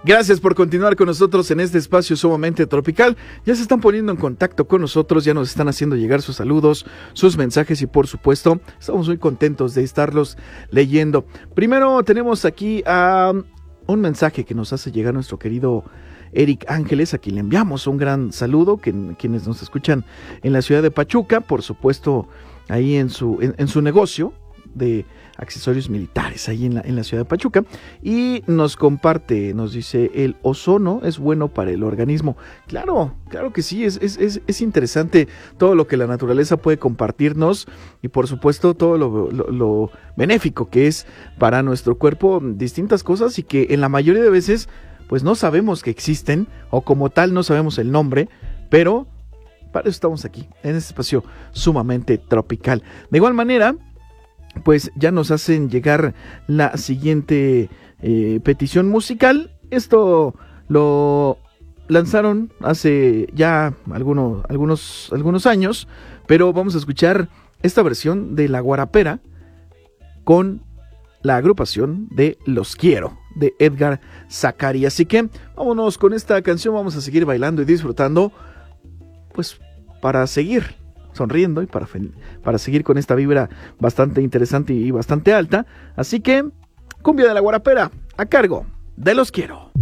Gracias por continuar con nosotros en este espacio sumamente tropical. Ya se están poniendo en contacto con nosotros, ya nos están haciendo llegar sus saludos, sus mensajes y por supuesto estamos muy contentos de estarlos leyendo. Primero tenemos aquí a un mensaje que nos hace llegar nuestro querido Eric Ángeles, a quien le enviamos un gran saludo, quienes nos escuchan en la ciudad de Pachuca, por supuesto ahí en su negocio de accesorios militares ahí en la ciudad de Pachuca, y nos comparte, nos dice: el ozono es bueno para el organismo. Claro que sí, es interesante todo lo que la naturaleza puede compartirnos y por supuesto todo lo benéfico que es para nuestro cuerpo, distintas cosas, y que en la mayoría de veces pues no sabemos que existen, o como tal no sabemos el nombre, pero para eso estamos aquí, en este espacio sumamente tropical. De igual manera, pues ya nos hacen llegar la siguiente petición musical. Esto lo lanzaron hace ya algunos años, pero vamos a escuchar esta versión de La Guarapera con la agrupación de Los Quiero, de Edgar Zacari. Así que vámonos con esta canción, vamos a seguir bailando y disfrutando, pues para seguir sonriendo y para seguir con esta vibra bastante interesante y bastante alta. Así que, cumbia de La Guarapera, a cargo de Los Quiero.